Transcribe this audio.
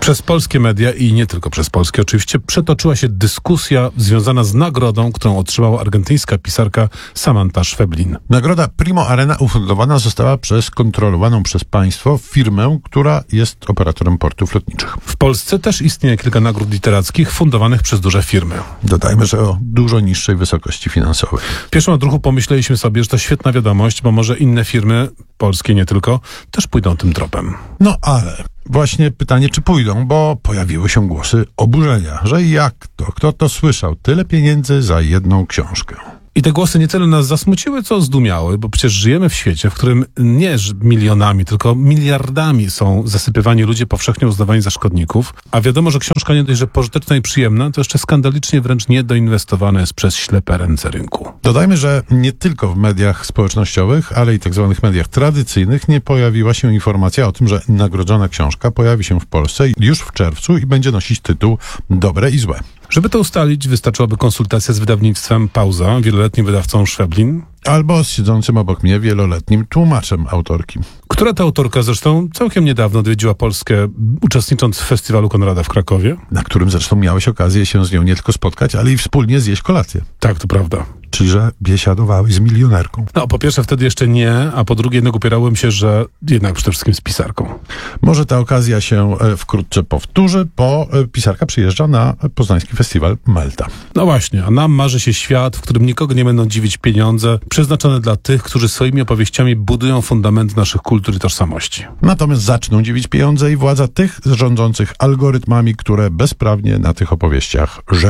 Przez polskie media i nie tylko przez polskie oczywiście przetoczyła się dyskusja związana z nagrodą, którą otrzymała argentyńska pisarka Samantha Schweblin. Nagroda Primo Arena ufundowana została przez kontrolowaną przez państwo firmę, która jest operatorem portów lotniczych. W Polsce też istnieje kilka nagród literackich fundowanych przez duże firmy. Dodajmy, że o dużo niższej wysokości finansowej. W pierwszym odruchu pomyśleliśmy sobie, że to świetna wiadomość, bo może inne firmy, polskie nie tylko, też pójdą tym tropem. No ale właśnie pytanie, czy pójdą, bo pojawiły się głosy oburzenia, że jak to, kto to słyszał, tyle pieniędzy za jedną książkę. I te głosy nie tyle nas zasmuciły, co zdumiały, bo przecież żyjemy w świecie, w którym nie milionami, tylko miliardami są zasypywani ludzie powszechnie uznawani za szkodników, a wiadomo, że książka nie dość, że pożyteczna i przyjemna, to jeszcze skandalicznie wręcz niedoinwestowana jest przez ślepe ręce rynku. Dodajmy, że nie tylko w mediach społecznościowych, ale i tak zwanych mediach tradycyjnych nie pojawiła się informacja o tym, że nagrodzona książka pojawi się w Polsce już w czerwcu i będzie nosić tytuł Dobre i Złe. Żeby to ustalić, wystarczyłaby konsultacja z wydawnictwem Pauza, wieloletnim wydawcą Schweblin, albo z siedzącym obok mnie wieloletnim tłumaczem autorki. Która ta autorka zresztą całkiem niedawno odwiedziła Polskę, uczestnicząc w festiwalu Konrada w Krakowie. Na którym zresztą miałeś okazję się z nią nie tylko spotkać, ale i wspólnie zjeść kolację. Tak, to prawda. Czyli, że biesiadowałeś z milionerką. No, po pierwsze wtedy jeszcze nie, a po drugie jednak upierałem się, że jednak przede wszystkim z pisarką. Może ta okazja się wkrótce powtórzy, bo pisarka przyjeżdża na poznański festiwal Melta. No właśnie, a nam marzy się świat, w którym nikogo nie będą dziwić pieniądze, przeznaczone dla tych, którzy swoimi opowieściami budują fundament naszych kultur i tożsamości. Natomiast zaczną dziwić pieniądze i władza tych rządzących algorytmami, które bezprawnie na tych opowieściach